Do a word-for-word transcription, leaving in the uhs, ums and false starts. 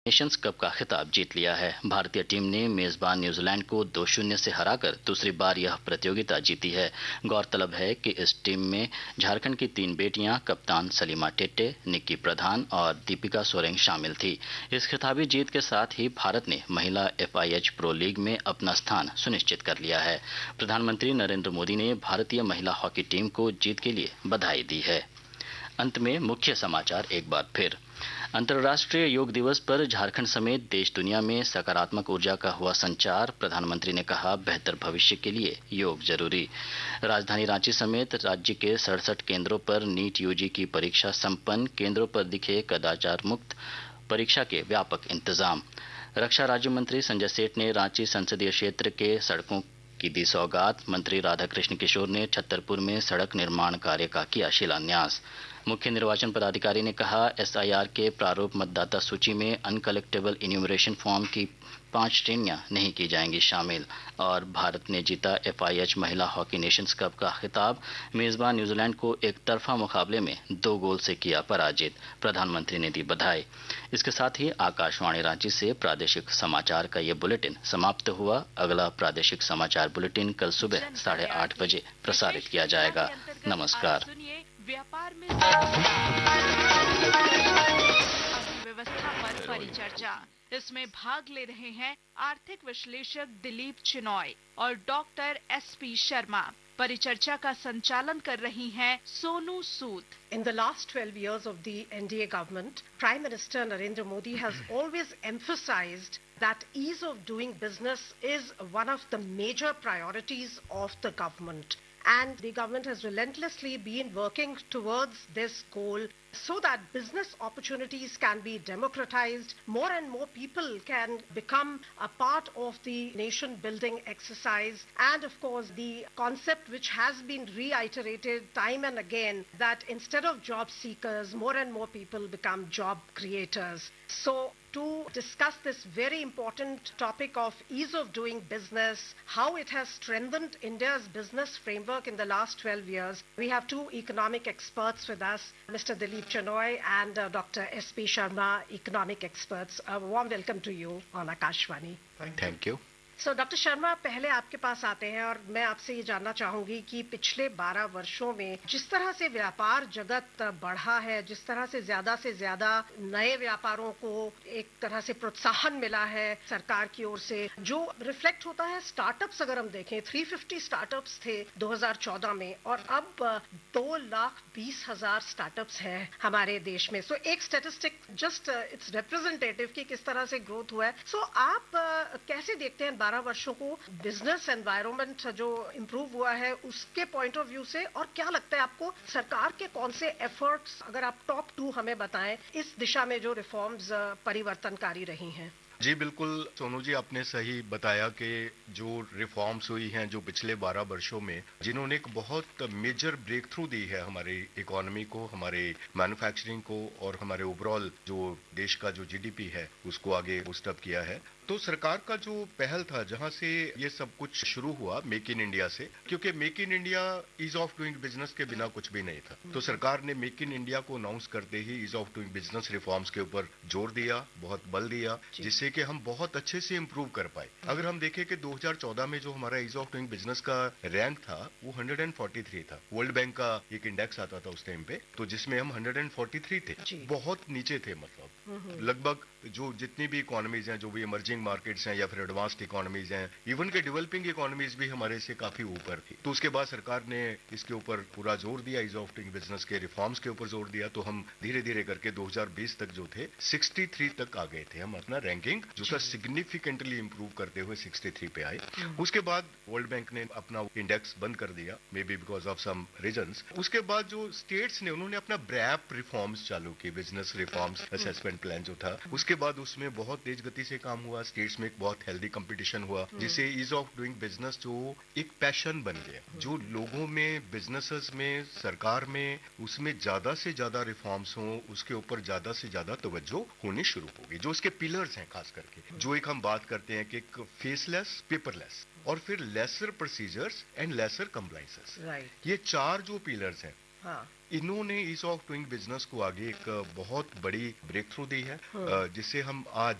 Nations cup का खिताब जीत लिया है। भारतीय टीम ने मेजबान न्यूजीलैंड को दो शून्य से हराकर दूसरी बार यह प्रतियोगिता जीती है। गौरतलब है कि इस टीम में झारखंड की तीन बेटियां कप्तान सलीमा टेट्टे, निक्की प्रधान और दीपिका सोरेंग शामिल थी। इस खिताबी जीत के साथ ही भारत ने महिला F I H pro league में अपना स्थान सुनिश्चित कर लिया है। प्रधानमंत्री नरेंद्र मोदी ने भारतीय महिला हॉकी टीम को जीत के लिए बधाई दी है। अंत में मुख्य समाचार एक बार फिर। अंतर्राष्ट्रीय योग दिवस पर झारखंड समेत देश दुनिया में सकारात्मक ऊर्जा का हुआ संचार। प्रधानमंत्री ने कहा, बेहतर भविष्य के लिए योग जरूरी। राजधानी रांची समेत राज्य के सड़सठ केंद्रों पर नीट यूजी की परीक्षा संपन्न। केंद्रों पर दिखे कदाचार मुक्त परीक्षा के व्यापक इंतजाम। रक्षा राज्य मंत्री संजय सेठ ने रांची संसदीय क्षेत्र के सड़कों की दी सौगात। मंत्री राधाकृष्ण किशोर ने छतरपुर में सड़क निर्माण कार्य का किया शिलान्यास। मुख्य निर्वाचन पदाधिकारी ने कहा, एस आई आर के प्रारूप मतदाता सूची में अनकलेक्टेबल इन्यूमरेशन फॉर्म की पांच श्रेणियां नहीं की जाएंगी शामिल। और भारत ने जीता एफ आई एच महिला हॉकी नेशंस कप का खिताब। मेजबान न्यूजीलैंड को एक तरफा मुकाबले में दो गोल से किया पराजित। प्रधानमंत्री ने दी बधाई। इसके साथ ही आकाशवाणी रांची से प्रादेशिक समाचार का ये बुलेटिन समाप्त हुआ। अगला प्रादेशिक समाचार बुलेटिन कल सुबह साढ़े आठ बजे प्रसारित किया जाएगा। नमस्कार। व्यापार में व्यवस्था पर परिचर्चा। इसमें भाग ले रहे हैं आर्थिक विश्लेषक दिलीप चिनॉय और डॉक्टर एस पी शर्मा। परिचर्चा का संचालन कर रही हैं Sonu Sood. In the last twelve years of the N D A government, Prime Minister Narendra Modi has always emphasized that ease of doing business is one of the major priorities of the government. And the government has relentlessly been working towards this goal so that business opportunities can be democratized, more and more people can become a part of the nation building exercise, and of course the concept which has been reiterated time and again that instead of job seekers, more and more people become job creators. So to discuss this very important topic of ease of doing business, how it has strengthened India's business framework in the last twelve years, we have two economic experts with us, Mister Dilip Chanoy and uh, Doctor S P Sharma, economic experts. A warm welcome to you on Akashvani. Thank, Thank you. So doctor Sharma, पहले आपके पास आते हैं और मैं आपसे ये जानना चाहूंगी कि पिछले बारह वर्षों में जिस तरह से व्यापार जगत बढ़ा है, जिस तरह से ज्यादा से ज्यादा नए व्यापारों को एक तरह से प्रोत्साहन मिला है सरकार की ओर से, जो रिफ्लेक्ट होता है स्टार्टअप्स अगर हम देखें तीन सौ पचास स्टार्टअप्स थे दो हज़ार चौदह में और अब दो लाख बीस हजार स्टार्टअप्स हैं हमारे देश में। सो so, एक स्टैटिस्टिक जस्ट इट्स रिप्रेजेंटेटिव कि किस तरह से ग्रोथ हुआ है। सो so, आप uh, कैसे देखते हैं बारह वर्षों को बिजनेस एनवायरनमेंट जो इंप्रूव हुआ है उसके पॉइंट ऑफ व्यू से, और क्या लगता है आपको सरकार के कौन से एफर्ट्स, अगर आप टॉप टू हमें बताएं, इस दिशा में जो रिफॉर्म्स परिवर्तनकारी रही हैं? जी बिल्कुल सोनू जी, आपने सही बताया कि जो रिफॉर्म्स हुई हैं जो पिछले बारह वर्षों में, जिन्होंने एक बहुत मेजर ब्रेक थ्रू दी है हमारी इकोनॉमी को, हमारे मैन्युफैक्चरिंग को और हमारे ओवरऑल जो देश का जो जी डी पी है उसको आगे बूस्ट अप किया है। तो सरकार का जो पहल था, जहां से ये सब कुछ शुरू हुआ मेक इन इंडिया से, क्योंकि make in India ease of doing business के बिना कुछ भी नहीं था। तो सरकार ने मेक इन इंडिया को अनाउंस करते ही ease of doing business reforms के ऊपर जोर दिया, बहुत बल दिया, जिससे कि हम बहुत अच्छे से इंप्रूव कर पाए। अगर हम देखें कि दो हज़ार चौदह में जो हमारा ईज ऑफ डूइंग बिजनेस का रैंक था वो एक सौ तैंतालीस था। वर्ल्ड बैंक का एक इंडेक्स आता था उस टाइम पे, तो जिसमें हम एक सौ तैंतालीस थे, बहुत नीचे थे। मतलब लगभग जो जितनी भी इकोनॉमीज हैं, जो भी इमर्जिंग मार्केट्स हैं या फिर एडवांस्ड इकोनॉमीज हैं, इवन के डेवलपिंग इकोनॉमीज भी हमारे से काफी ऊपर थी। तो उसके बाद सरकार ने इसके ऊपर पूरा जोर दिया, ईज ऑफ डूइंग बिजनेस के रिफॉर्म्स के ऊपर जोर दिया। तो हम धीरे धीरे करके दो हज़ार बीस तक जो थे तिरसठ तक आ गए थे। हम अपना रैंकिंग जो था सिग्निफिकेंटली इंप्रूव करते हुए तिरसठ पे आए। उसके बाद वर्ल्ड बैंक ने अपना इंडेक्स बंद कर दिया, may be because of some reasons. उसके बाद जो स्टेट्स ने, उन्होंने अपना ब्रैप रिफॉर्म्स चालू किए, बिजनेस रिफॉर्म्स असेसमेंट प्लान जो था। उसके बाद उसमें बहुत तेज गति से काम हुआ, स्टेट्स में एक बहुत हेल्दी कंपटीशन हुआ, जिससे ईज ऑफ डूइंग बिजनेस जो एक पैशन बन गया, जो लोगों में, बिजनेसेस में, सरकार में, उसमें ज्यादा से ज्यादा रिफॉर्म्स हो, उसके ऊपर ज्यादा से ज्यादा तवज्जो होनी शुरू हो गई। जो इसके पिलर्स हैं खास करके, जो एक हम बात करते हैं कि एक फेसलेस, पेपरलेस और फिर laser procedures and lesser compliances, ये चार जो पिलर्स हैं, हाँ, इन्होंने ईज ऑफ डूइंग बिजनेस को आगे एक बहुत बड़ी ब्रेक थ्रू दी है, जिससे हम आज